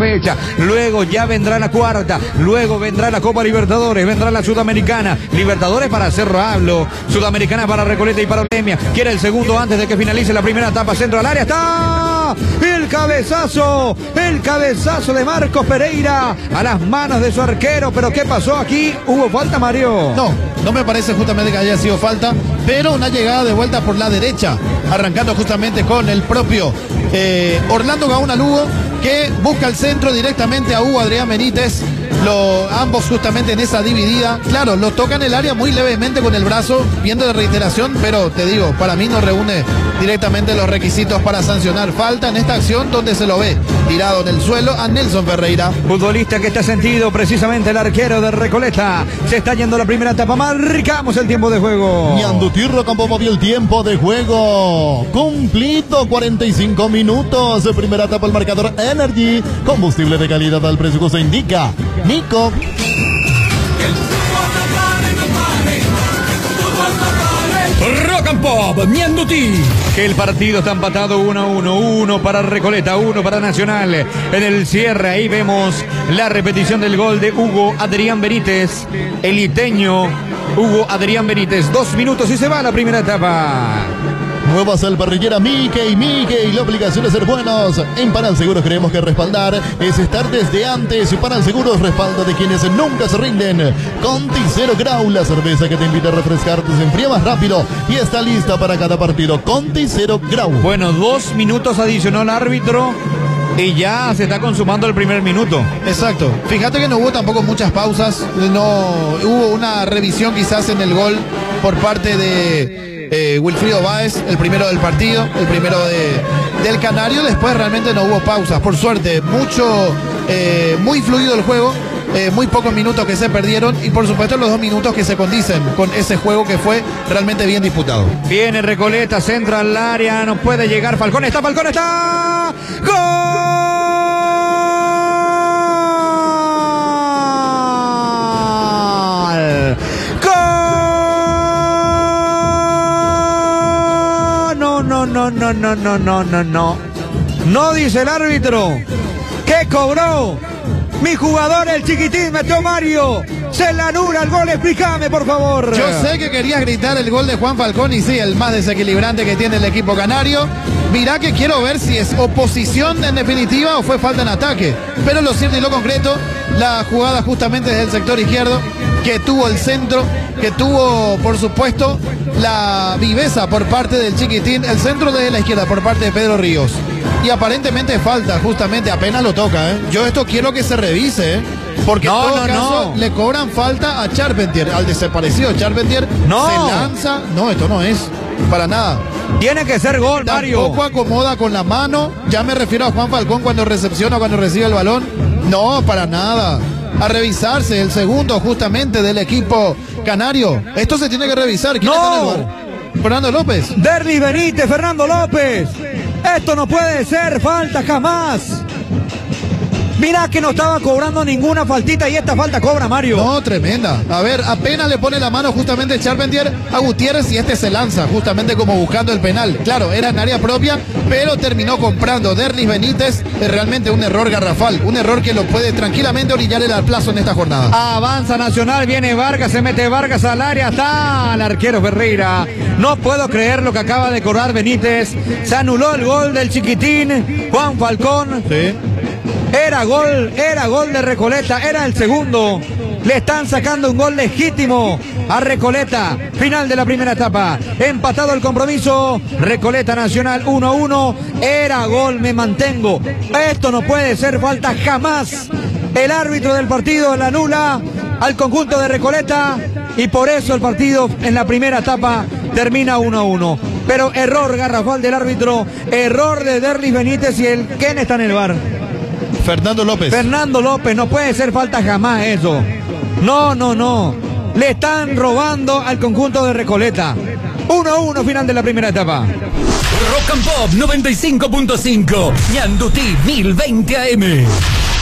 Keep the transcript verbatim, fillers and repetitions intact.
fecha. Luego ya vendrá la cuarta. Luego vendrá la Copa Libertadores. Vendrá la Sudamericana. Libertadores para Cerro Hablo. Sudamericana para Recoleta y para Olemia. Quiere el segundo antes de que finalice la primera etapa. Centro al área. Está el cabezazo. El cabezazo de Marcos Pereira a las manos de su arquero. Pero ¿qué pasó aquí? ¿Hubo falta, Mario? No, no me parece justamente que haya sido falta, pero una llegada de vuelta por la derecha, arrancando justamente con el propio eh, Orlando Gaona Lugo, que busca el centro directamente a Hugo Adrián Benítez. Lo, ambos justamente en esa dividida, claro, lo tocan el área muy levemente con el brazo, viendo de reiteración, pero te digo, para mí no reúne directamente los requisitos para sancionar falta en esta acción, donde se lo ve tirado en el suelo a Nelson Ferreira. Futbolista que está sentido precisamente el arquero de Recoleta. Se está yendo la primera etapa, marcamos el tiempo de juego. Ñandutí Rocampo movió el tiempo de juego. Cumplido cuarenta y cinco minutos. Primera etapa, el marcador Energy. Combustible de calidad al precio que se indica. Nico. Rock and Pop, Ñandutí. Que el partido está empatado uno a uno. Uno para Recoleta, uno para Nacional. En el cierre ahí vemos la repetición del gol de Hugo Adrián Benítez. El iteño Hugo Adrián Benítez. Dos minutos y se va a la primera etapa. Nueva Salparrillera Mickey, Mickey, la obligación es ser buenos. En Panal Seguros creemos que respaldar es estar desde antes. Panal Seguros respalda de quienes nunca se rinden. Conti Cero Grau, la cerveza que te invita a refrescarte, se enfría más rápido y está lista para cada partido. Conti Cero Grau. Bueno, dos minutos adicionó el árbitro y ya se está consumando el primer minuto. Exacto. Fíjate que no hubo tampoco muchas pausas. No hubo una revisión quizás en el gol por parte de Eh, Wilfrido Báez, el primero del partido, el primero de, del Canario. Después realmente no hubo pausas, por suerte. Mucho, eh, muy fluido el juego, eh, muy pocos minutos que se perdieron y por supuesto los dos minutos que se condicen con ese juego que fue realmente bien disputado. Viene Recoleta, centra al área, no puede llegar Falcón, está Falcón, está ¡gol! No, no, no, no, no, no, no, no. No dice el árbitro. ¿Qué cobró? Mi jugador, el chiquitín, metió Mario. Se le anula el gol, explícame, por favor. Yo sé que querías gritar el gol de Juan Falcón y sí, el más desequilibrante que tiene el equipo canario. Mirá que quiero ver si es oposición en definitiva o fue falta en ataque. Pero lo cierto y lo concreto, la jugada justamente desde el sector izquierdo, que tuvo el centro, que tuvo, por supuesto, la viveza por parte del chiquitín, el centro desde la izquierda por parte de Pedro Ríos. Y aparentemente falta, justamente, apenas lo toca, ¿eh? Yo esto quiero que se revise, ¿eh? Porque no, en todo no, caso no. le cobran falta a Charpentier, al desaparecido Charpentier. No. Se lanza, no, esto no es, para nada. Tiene que ser gol, Mario. Tampoco acomoda con la mano, ya me refiero a Juan Falcón cuando recepciona, cuando recibe el balón. No, para nada. A revisarse el segundo justamente del equipo canario. Esto se tiene que revisar. ¿Quién no. está en el lugar? Fernando López. Derlis Benítez, Fernando López. Esto no puede ser falta jamás. Mirá que no estaba cobrando ninguna faltita y esta falta cobra, Mario. No, tremenda. A ver, apenas le pone la mano justamente Charpentier a Gutiérrez y este se lanza justamente como buscando el penal. Claro, era en área propia, pero terminó comprando Derlis Benítez. Es realmente un error garrafal, un error que lo puede tranquilamente orillar el plazo en esta jornada. Avanza Nacional, viene Vargas, se mete Vargas al área, está el arquero Ferreira. No puedo creer lo que acaba de cobrar Benítez. Se anuló el gol del chiquitín Juan Falcón. Sí. Era gol, era gol de Recoleta, era el segundo. Le están sacando un gol legítimo a Recoleta. Final de la primera etapa. Empatado el compromiso. Recoleta Nacional uno a uno. Era gol, me mantengo. Esto no puede ser falta jamás. El árbitro del partido la anula al conjunto de Recoleta. Y por eso el partido en la primera etapa termina uno a uno. Pero error garrafal del árbitro. Error de Derlis Benítez y el Ken está en el bar. Fernando López. Fernando López, no puede ser falta jamás eso. No, no, no. Le están robando al conjunto de Recoleta. uno a uno, final de la primera etapa. Rock and Pop noventa y cinco punto cinco. Ñandutí mil veinte A M.